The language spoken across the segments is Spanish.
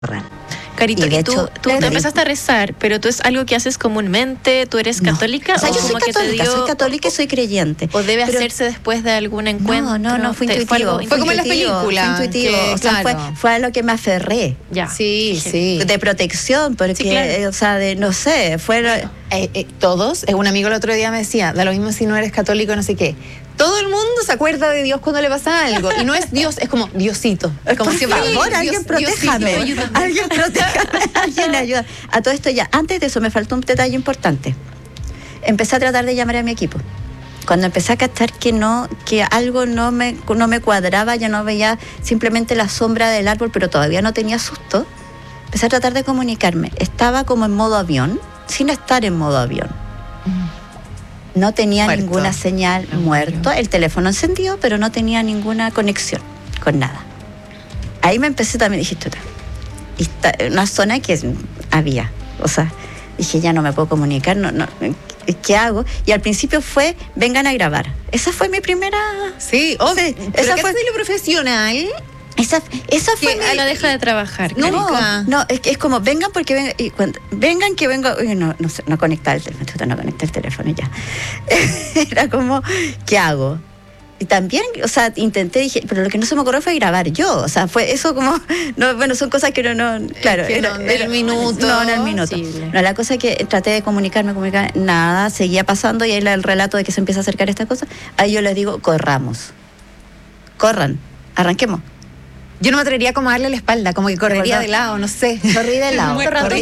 Carito, Y tú de hecho, empezaste a rezar, pero tú es algo que haces comúnmente, ¿tú eres católica? O sea, yo soy como que católica y soy creyente. ¿O debe pero hacerse después de algún encuentro? No, fue intuitivo. Fue Fue como en las películas. Fue intuitivo. Que, o sea, claro. fue a lo que me aferré. Ya. Sí. De protección, porque, Sí, claro. o sea, no sé, fue... Todos, un amigo el otro día me decía, da lo mismo si no eres católico, no sé qué. Todo el mundo se acuerda de Dios cuando le pasa algo. Y no es Dios, es como Diosito. Es como Por siempre. favor, alguien protéjame. Alguien protéjame. Alguien ayuda. A todo esto ya. Antes de eso me faltó un detalle importante. Empecé a tratar de llamar a mi equipo. Cuando empecé a cachar que algo no me cuadraba, ya no veía simplemente la sombra del árbol, pero todavía no tenía susto, empecé a tratar de comunicarme. Estaba como en modo avión, sin estar en modo avión. No tenía Muerto. ninguna señal, muerto, el teléfono encendido, pero no tenía ninguna conexión con nada. Ahí me empecé también, dije, chuta, una zona que había, o sea, dije, ya no me puedo comunicar, no, ¿qué hago? Y al principio fue, vengan a grabar. Esa fue mi primera... Sí, Sí, esa fue de lo profesional. Esa fue Que Ana deja de trabajar. Nunca. No, es como, vengan porque vengan, y vengan que vengo, no sé, no conectar el teléfono, chuta, no conecté el teléfono ya. Era como, ¿qué hago? Y también, o sea, dije, pero lo que no se me ocurrió fue grabar yo, o sea, fue eso como, no, bueno, son cosas que claro, que no, el minuto. No, el minuto. No, la cosa es que traté de comunicarme, nada, seguía pasando y ahí el relato de que se empieza a acercar esta cosa, ahí yo les digo, corran, arranquemos. Yo no me atrevería como a darle la espalda, como que correría de lado, no sé. Corrí de lado,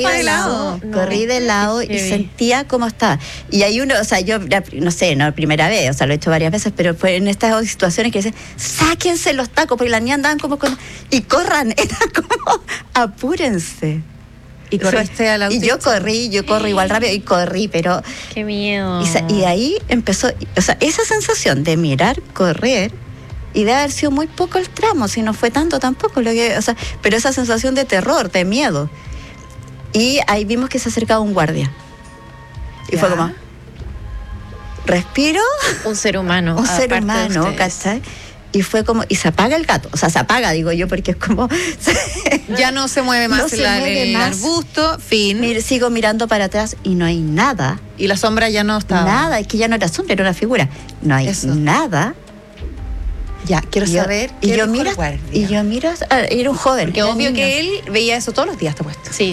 corrí de lado y sentía cómo estaba. Y hay uno, o sea, yo, no sé, no primera vez, o sea, lo he hecho varias veces, pero fue en estas situaciones que dicen, sáquense los tacos, porque las niñas andaban como y corran, era como, apúrense. Y corriste al auto. Y yo corro igual rápido y corrí, pero... Qué miedo. Y ahí empezó, o sea, esa sensación de mirar, correr, y de haber sido muy poco el tramo, si no fue tanto tampoco, pero esa sensación de terror, de miedo. Y ahí vimos que se acercaba un guardia. Y fue como, respiro. Un ser humano, ¿cachai? Y fue como, y se apaga el gato, o sea, se apaga, digo yo, porque es como... ya no se mueve más el arbusto, fin. Sigo mirando para atrás y no hay nada. Y la sombra ya no estaba. Nada, es que ya no era sombra, era una figura. No hay nada. Ya, quiero saber. Y yo miro, era un joven. Que obvio que él veía eso todos los días, te puesto. Sí.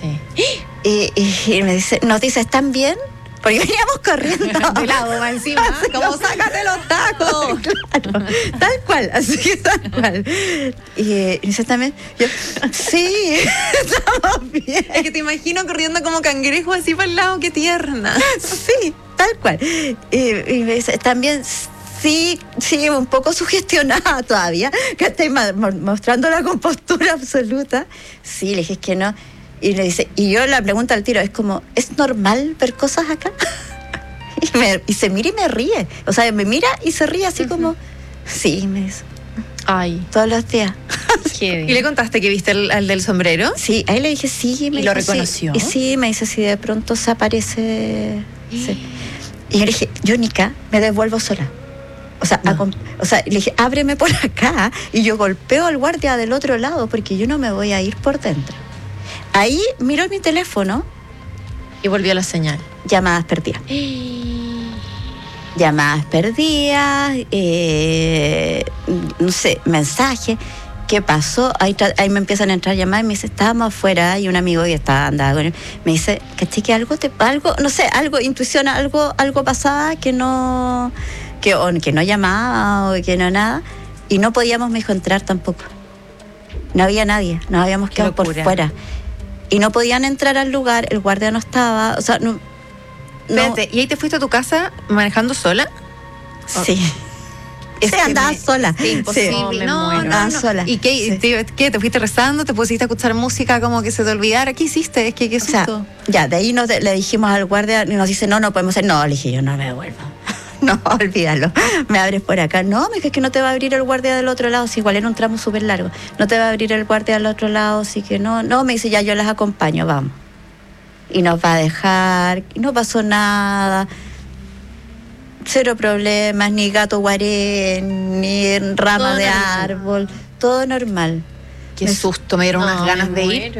Y me dice, nos dice, ¿están bien? Porque veníamos corriendo. De lado, va encima. Como, sácate los tacos. Claro, tal cual, así que tal cual. Y dice también, yo, sí, estamos bien. Es que te imagino corriendo como cangrejo así para el lado, qué tierna. Sí, tal cual. Y me dice, también... Sí, un poco sugestionada todavía, que estoy mostrando la compostura absoluta. Sí, le dije, es que no. Y le dice, y yo la pregunta al tiro, es como, ¿es normal ver cosas acá? Y se mira y me ríe. O sea, me mira y se ríe así como, sí, me dice. Ay. Todos los días. ¿Y le contaste que viste al del sombrero? Sí, ahí le dije, sí. ¿Y lo reconoció? Sí. Y sí, me dice, si de pronto se aparece. Sí. Y yo le dije, yo, Nica, me devuelvo sola. O sea, le dije, ábreme por acá y yo golpeo al guardia del otro lado porque yo no me voy a ir por dentro. Ahí miró mi teléfono. Y volvió la señal. Llamadas perdidas. Llamadas perdidas, no sé, mensajes. ¿Qué pasó? Ahí me empiezan a entrar llamadas y me dice, estábamos afuera y un amigo que andaba con él, me dice, ¿caché que algo, no sé, algo, intuición, algo pasaba que no llamaba o que no nada, y no podíamos, me dijo, entrar tampoco. No había nadie, nos habíamos quedado por fuera. Y no podían entrar al lugar, el guardia no estaba, o sea, no. Espérate, ¿y ahí te fuiste a tu casa manejando sola? Sí. Andaba sola. Sí, imposible. No, sola. ¿Y qué? Sí. ¿Te fuiste rezando? ¿Te pusiste a escuchar música como que se te olvidara? ¿Qué hiciste? Es que qué susto. O sea, ya, de ahí le dijimos al guardia, y nos dice, no podemos hacer. No, le dije, yo no me devuelvo. No, olvídalo. Me abres por acá. No, me dije, es que no te va a abrir el guardia del otro lado. Si igual era un tramo súper largo. No te va a abrir el guardia del otro lado, así que no. No, me dice, ya, yo las acompaño, vamos. Y nos va a dejar. Y no pasó nada. Cero problemas, ni gato guarén, ni rama de árbol. Todo normal. Qué susto, me dieron unas ganas de ir.